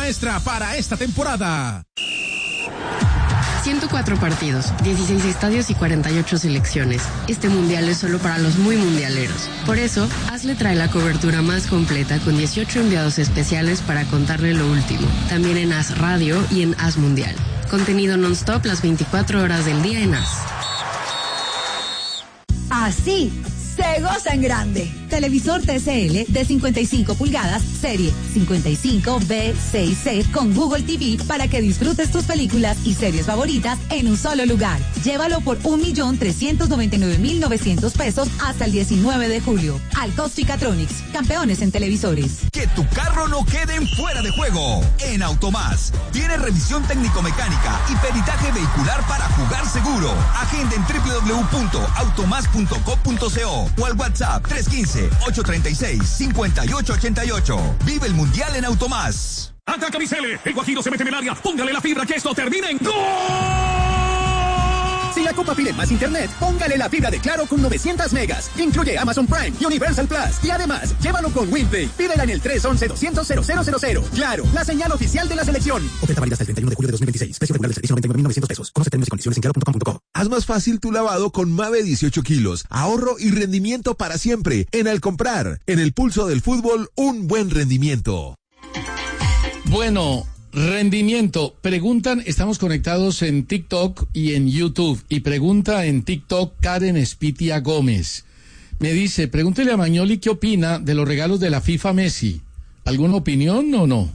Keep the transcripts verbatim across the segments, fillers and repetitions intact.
maestra para esta temporada. ciento cuatro partidos, dieciséis estadios y cuarenta y ocho selecciones. Este mundial es solo para los muy mundialeros. Por eso, Hazle trae la cobertura más completa con dieciocho enviados especiales para contarle lo último. También en Haz Radio y en Haz Mundial. Contenido non-stop las veinticuatro horas del día en Haz. Así se goza en grande. Televisor T C L de cincuenta y cinco pulgadas, serie cincuenta y cinco B seis C con Google T V para que disfrutes tus películas y series favoritas en un solo lugar. Llévalo por un millón trescientos noventa y nueve mil novecientos pesos hasta el diecinueve de julio. Alcosto y Catronics, campeones en televisores. Que tu carro no quede en fuera de juego. En Automás tiene revisión técnico-mecánica y peritaje vehicular para jugar seguro. Agenda en doble u doble u doble u punto automás punto com punto co o al WhatsApp tres uno cinco, ocho tres seis, cinco ocho ocho ocho. Vive el Mundial en Automás. Ataca Micele, el Guajiro se mete en el área, póngale la fibra que esto termine en ¡gol! Si la Copa pide más internet, póngale la fibra de Claro con novecientos megas. Incluye Amazon Prime y Universal Plus. Y además, llévalo con WinPay. Pídela en el tres once, doscientos, cero cero cero cero. Claro, la señal oficial de la selección. Oferta válida hasta el treinta y uno de julio de dos mil veintiséis. Precio regular del servicio noventa y nueve mil novecientos pesos. Conoce términos y condiciones en claro punto com punto co. Haz más fácil tu lavado con Mave dieciocho kilos. Ahorro y rendimiento para siempre. En Al Comprar, en el pulso del fútbol, un buen rendimiento. Bueno, rendimiento. Preguntan, estamos conectados en TikTok y en YouTube. Y pregunta en TikTok Karen Espitia Gómez. Me dice, pregúntele a Magnoli qué opina de los regalos de la FIFA a Messi. ¿Alguna opinión o no?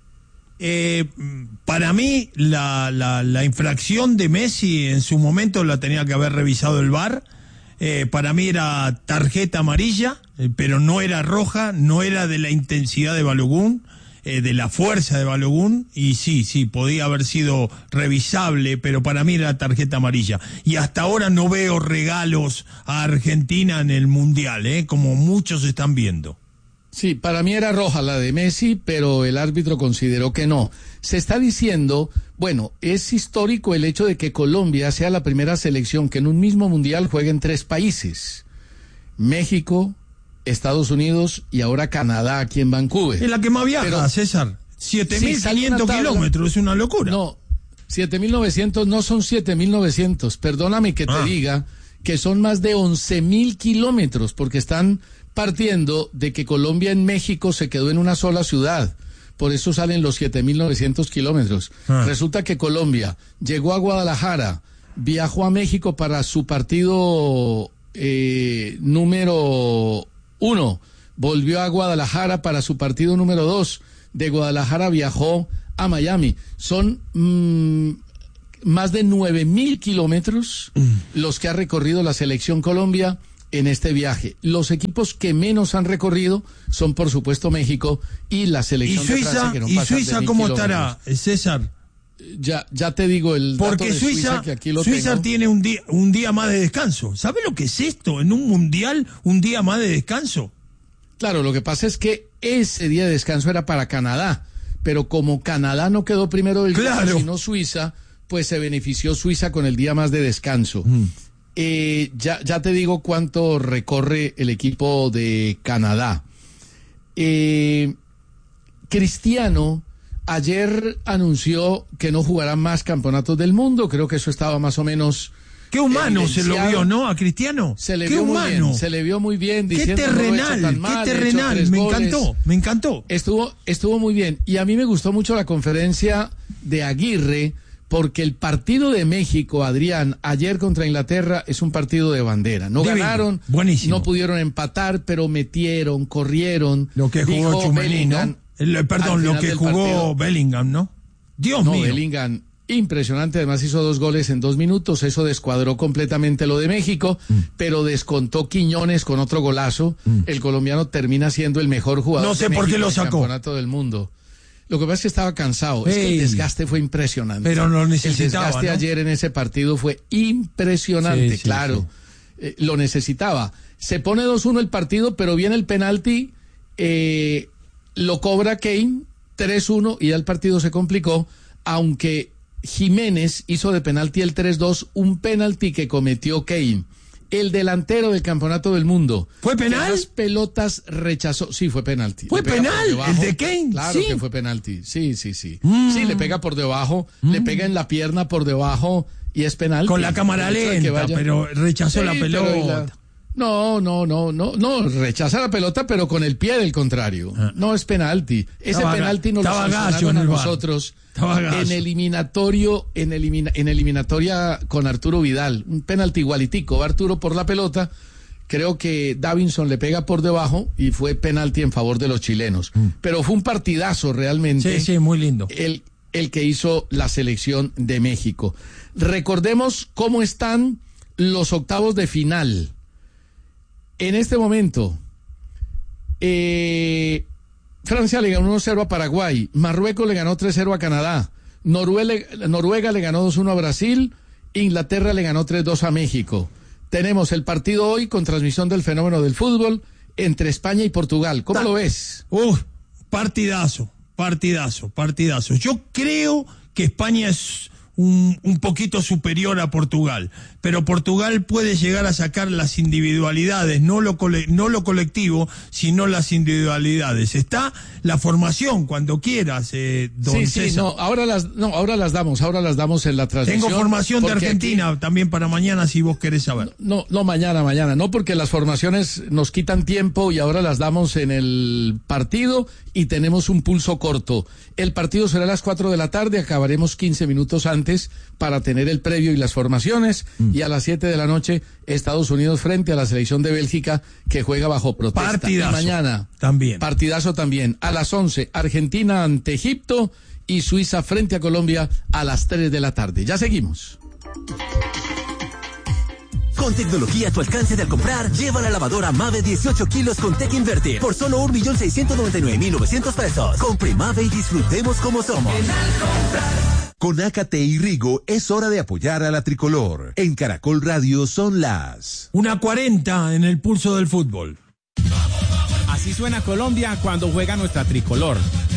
Eh, para mí, la, la, la infracción de Messi en su momento la tenía que haber revisado el V A R. Eh, para mí era tarjeta amarilla, eh, pero no era roja, no era de la intensidad de Balogun, eh, de la fuerza de Balogun, y sí, sí, podía haber sido revisable, pero para mí era tarjeta amarilla. Y hasta ahora no veo regalos a Argentina en el Mundial, eh, como muchos están viendo. Sí, para mí era roja la de Messi, pero el árbitro consideró que no. Se está diciendo, bueno, es histórico el hecho de que Colombia sea la primera selección que en un mismo mundial juegue en tres países. México, Estados Unidos y ahora Canadá aquí en Vancouver. Es la que más viaja, pero, César. siete mil quinientos sí, kilómetros, es una locura. No, siete mil novecientos no son siete mil novecientos. Perdóname que te ah. diga que son más de once mil kilómetros, porque están partiendo de que Colombia en México se quedó en una sola ciudad. Por eso salen los siete mil novecientos kilómetros. Ah. Resulta que Colombia llegó a Guadalajara, viajó a México para su partido eh, número uno, volvió a Guadalajara para su partido número dos, de Guadalajara viajó a Miami. Son mmm, más de nueve mil kilómetros mm. los que ha recorrido la selección Colombia en este viaje. Los equipos que menos han recorrido son, por supuesto, México y la selección ¿Y Suiza, de Francia, que no ¿y pasan Suiza de cómo kilómetros. estará, César? Ya, ya te digo el Porque dato de Suiza, Suiza, que aquí lo Suiza tengo. tiene un día, un día más de descanso. ¿Sabe lo que es esto? En un mundial, un día más de descanso. Claro, lo que pasa es que ese día de descanso era para Canadá, pero como Canadá no quedó primero del claro. grupo, sino Suiza, pues se benefició Suiza con el día más de descanso. Mm. Eh, ya, ya te digo cuánto recorre el equipo de Canadá. Eh, Cristiano ayer anunció que no jugará más campeonatos del mundo. Creo que eso estaba más o menos. Qué humano se lo vio, ¿no? A Cristiano. Se le Qué vio humano. muy bien. Se le vio muy bien. Qué diciendo, terrenal, no tan mal, qué terrenal. Me goles. encantó, me encantó. Estuvo, estuvo muy bien. Y a mí me gustó mucho la conferencia de Aguirre, porque el partido de México, Adrián, ayer contra Inglaterra, es un partido de bandera. No Divino. ganaron, Buenísimo. No pudieron empatar, pero metieron, corrieron. Lo que jugó Tchouaméni, ¿no? El, perdón, lo que jugó partido. Bellingham, ¿no? Dios no, mío. Bellingham, impresionante, además hizo dos goles en dos minutos, eso descuadró completamente lo de México, mm. pero descontó Quiñones con otro golazo. Mm. El colombiano termina siendo el mejor jugador no sé de por México qué lo del sacó. Campeonato del Mundo. Lo que pasa es que estaba cansado, Ey, es que el desgaste fue impresionante. Pero lo necesitaba, El desgaste ¿no? ayer en ese partido fue impresionante, sí, sí, claro. Sí. Eh, lo necesitaba. Se pone dos uno el partido, pero viene el penalti, eh, lo cobra Kane, tres uno, y ya el partido se complicó, aunque Jiménez hizo de penalti el tres dos, un penalti que cometió Kane el delantero del campeonato del mundo. ¿Fue penal? Las pelotas rechazó. Sí, fue penalti. ¿Fue penal? ¿El de Kane? Claro ¿Sí? que fue penalti. Sí, sí, sí. Mm. Sí, le pega por debajo, mm. le pega en la pierna por debajo y es penalti. Con la cámara lenta, pero rechazó sí, la pelota. La... No, no, no, no, no, rechaza la pelota, pero con el pie del contrario. Ah. No es penalti. Ese estaba, penalti nos lo sancionaron a nosotros en eliminatorio, en, elimina, en eliminatoria con Arturo Vidal. Un penalti igualitico. Va Arturo por la pelota. Creo que Davinson le pega por debajo y fue penalti en favor de los chilenos. Mm. Pero fue un partidazo realmente. Sí, sí, muy lindo. El, el que hizo la selección de México. Recordemos cómo están los octavos de final. En este momento, eh, Francia le ganó uno cero a Paraguay, Marruecos le ganó tres cero a Canadá, Noruega, Noruega le ganó dos uno a Brasil, Inglaterra le ganó tres dos a México. Tenemos el partido hoy con transmisión del fenómeno del fútbol entre España y Portugal. ¿Cómo Ta- lo ves? Uh, partidazo, partidazo, partidazo. Yo creo que España es un, un poquito superior a Portugal, pero Portugal puede llegar a sacar las individualidades, no lo, cole, no lo colectivo, sino las individualidades. Está la formación cuando quieras, eh, don sí, César. Sí, no, ahora las, no, ahora las damos, ahora las damos en la transmisión. Tengo formación de Argentina aquí, también para mañana si vos querés saber. No, no, mañana, mañana, no, porque las formaciones nos quitan tiempo y ahora las damos en el partido y tenemos un pulso corto. El partido será a las cuatro de la tarde, acabaremos quince minutos antes para tener el previo y las formaciones. Mm. Y a las siete de la noche, Estados Unidos frente a la selección de Bélgica que juega bajo protesta. Partidazo. Y mañana, también. Partidazo también. A las once, Argentina ante Egipto y Suiza frente a Colombia a las tres de la tarde. Ya seguimos. Con tecnología a tu alcance de al comprar, lleva la lavadora Mave dieciocho kilos con Tech Inverter por solo un millón seiscientos noventa y nueve mil novecientos pesos. Compre Mave y disfrutemos como somos. Con Ácate y Rigo es hora de apoyar a la tricolor. En Caracol Radio son las una cuarenta en el pulso del fútbol. Así suena Colombia cuando juega nuestra tricolor.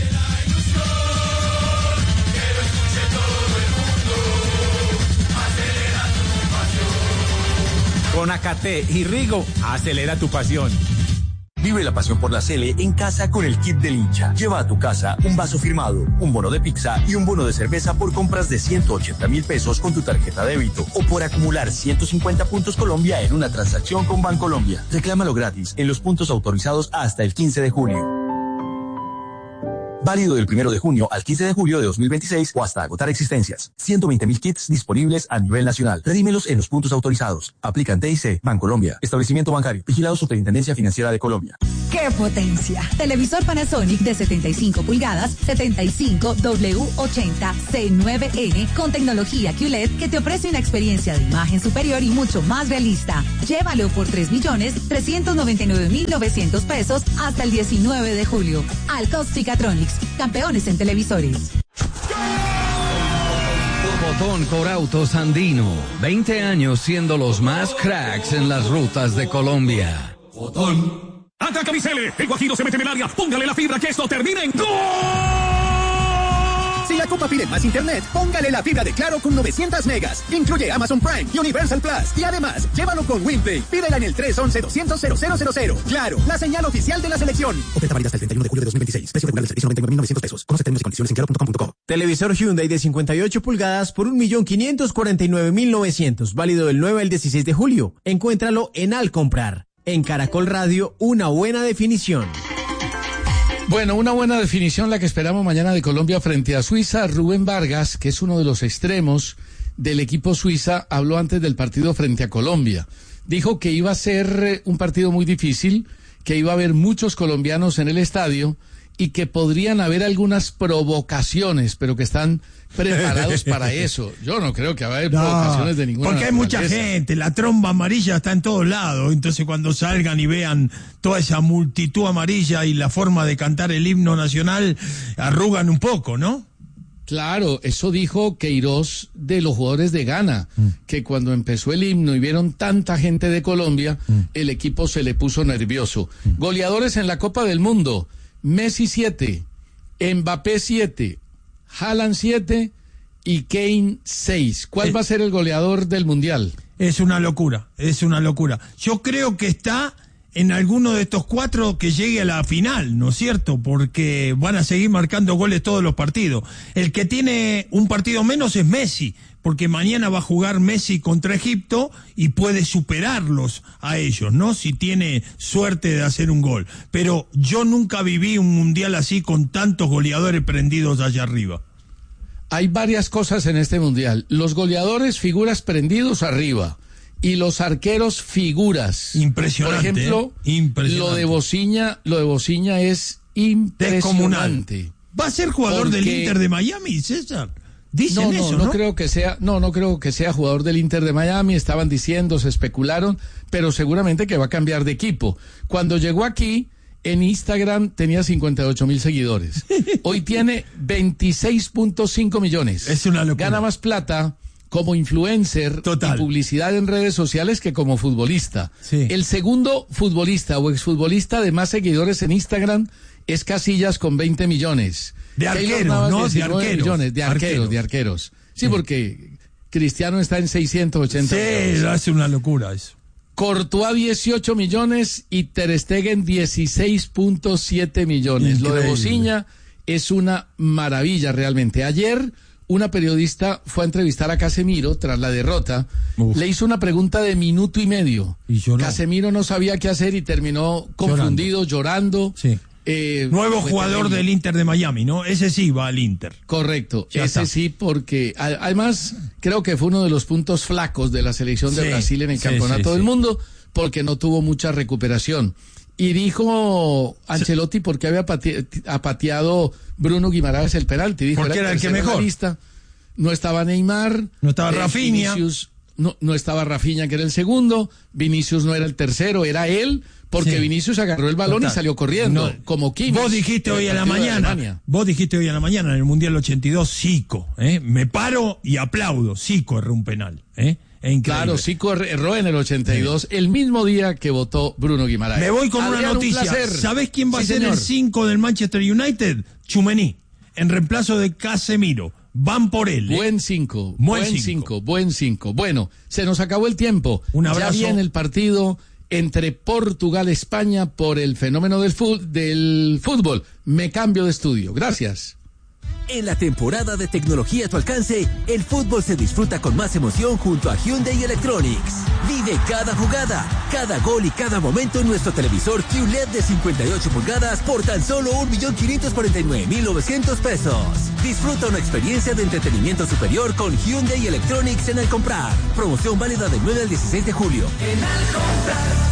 Con Ácate y Rigo, acelera tu pasión. Vive la pasión por la Sele en casa con el kit del hincha. Lleva a tu casa un vaso firmado, un bono de pizza y un bono de cerveza por compras de ciento ochenta mil pesos con tu tarjeta débito o por acumular ciento cincuenta puntos Colombia en una transacción con Bancolombia. Reclámalo gratis en los puntos autorizados hasta el quince de julio. Válido del primero de junio al quince de julio de dos mil veintiséis o hasta agotar existencias. ciento veinte mil kits disponibles a nivel nacional. Redímelos en los puntos autorizados. Aplican T I C, Bancolombia. Establecimiento bancario. Vigilado Superintendencia Financiera de Colombia. ¡Qué potencia! Televisor Panasonic de setenta y cinco pulgadas, setenta y cinco W ochenta C nueve N con tecnología Q L E D que te ofrece una experiencia de imagen superior y mucho más realista. Llévalo por tres millones trescientos noventa y nueve mil novecientos pesos hasta el diecinueve de julio. Alcos Ficatronics, campeones en televisores. Botón Corautos Andino, veinte años siendo los más cracks en las rutas de Colombia. Botón. Ataca Vicele, el Guajiro se mete en el área, póngale la fibra que esto termina en ¡gol! Si la Copa pide más internet, póngale la fibra de Claro con novecientos megas. Incluye Amazon Prime y Universal Plus. Y además, llévalo con WinPay. Pídela en el tres once doscientos cero cero cero cero. Claro, la señal oficial de la selección. Oferta válida hasta el treinta y uno de julio de dos mil veintiséis. Precio regular del servicio noventa y nueve mil novecientos pesos. Conoce términos y condiciones en claro punto com punto co. Televisor Hyundai de cincuenta y ocho pulgadas por un millón quinientos cuarenta y nueve mil novecientos. Válido del nueve al dieciséis de julio. Encuéntralo en Al Comprar. En Caracol Radio, una buena definición. Bueno, una buena definición la que esperamos mañana de Colombia frente a Suiza. Rubén Vargas, que es uno de los extremos del equipo Suiza, habló antes del partido frente a Colombia. Dijo que iba a ser un partido muy difícil, que iba a haber muchos colombianos en el estadio y que podrían haber algunas provocaciones, pero que están preparados para eso. Yo no creo que va a haber no, provocaciones de ninguna porque hay mucha gente, la tromba amarilla está en todos lados, entonces cuando salgan y vean toda esa multitud amarilla y la forma de cantar el himno nacional, arrugan un poco, ¿no? Claro, eso dijo Queiroz de los jugadores de Ghana, mm. que cuando empezó el himno y vieron tanta gente de Colombia, mm. el equipo se le puso nervioso. Mm. Goleadores en la Copa del Mundo: Messi siete, Mbappé siete, Haaland siete y Kane seis. ¿Cuál eh, va a ser el goleador del Mundial? Es una locura, es una locura. Yo creo que está en alguno de estos cuatro que llegue a la final, ¿no es cierto? Porque van a seguir marcando goles todos los partidos. El que tiene un partido menos es Messi, porque mañana va a jugar Messi contra Egipto y puede superarlos a ellos, ¿no? Si tiene suerte de hacer un gol. Pero yo nunca viví un mundial así con tantos goleadores prendidos allá arriba. Hay varias cosas en este mundial. Los goleadores, figuras prendidos arriba. Y los arqueros, figuras. Impresionante. Por ejemplo, ¿eh? Impresionante. lo de Bociña, lo de Bociña es impresionante. Descomunal. ¿Va a ser jugador Porque... del Inter de Miami, César? Dicen no, no, eso, no, ¿no? creo que sea, no, no creo que sea jugador del Inter de Miami, estaban diciendo, se especularon, pero seguramente que va a cambiar de equipo. Cuando llegó aquí, en Instagram tenía cincuenta y ocho mil seguidores. Hoy tiene veintiséis punto cinco millones. Es una locura. Gana más plata como influencer Total. y publicidad en redes sociales que como futbolista. Sí. El segundo futbolista o exfutbolista de más seguidores en Instagram es Casillas con veinte millones. De Keylor arqueros, Navas, ¿no? De diecinueve arqueros. millones, de arqueros, Arqueros. de arqueros. Sí, Sí. porque Cristiano está en seiscientos ochenta Sí, millones. hace una locura eso. Courtois dieciocho millones y Ter Stegen dieciséis punto siete millones. Increíble. Lo de Bociña es una maravilla realmente. Ayer una periodista fue a entrevistar a Casemiro tras la derrota. Uf. Le hizo una pregunta de minuto y medio. Y lloró. Casemiro no sabía qué hacer y terminó confundido, llorando. Sí. Eh, Nuevo fue jugador terrible. del Inter de Miami, ¿no? Ese sí va al Inter. Correcto, Ya ese está. sí, porque a- además creo que fue uno de los puntos flacos de la selección de Sí, Brasil en el sí, campeonato sí, del sí. mundo, porque no tuvo mucha recuperación. Y dijo Ancelotti por qué había pati- apateado Bruno Guimaraes el penalti. Dijo, Porque era el que tercero en la mejor. lista. No estaba Neymar. No estaba eh, Rafinha. Vinicius, no, no estaba Rafinha, que era el segundo. Vinicius no era el tercero, era él. Porque Sí. Vinicius agarró el balón Total. y salió corriendo, No. como Kimmich. Vos dijiste en el hoy a la partido de mañana, Alemania. vos dijiste hoy a la mañana en el Mundial ochenta y dos, Zico, ¿eh? Me paro y aplaudo, Zico erró un penal, ¿eh? Es increíble. Claro, Zico erró en el ochenta y dos, el mismo día que votó Bruno Guimaraes. Me voy con Adrián, una un noticia. placer. ¿Sabés quién va Sí, a ser señor. el cinco del Manchester United? Tchouaméni, en reemplazo de Casemiro. Van por él. ¿eh? Buen cinco, Buen buen cinco. cinco, buen cinco. Bueno, se nos acabó el tiempo. Un abrazo. Ya viene el partido entre Portugal y España por el fenómeno del, fu- del fútbol. Me cambio de estudio. Gracias. En la temporada de tecnología a tu alcance, el fútbol se disfruta con más emoción junto a Hyundai Electronics. Vive cada jugada, cada gol y cada momento en nuestro televisor Q L E D de cincuenta y ocho pulgadas por tan solo un millón quinientos cuarenta y nueve mil novecientos pesos. Disfruta una experiencia de entretenimiento superior con Hyundai Electronics en Al Comprar. Promoción válida del nueve al dieciséis de julio. En Al Comprar.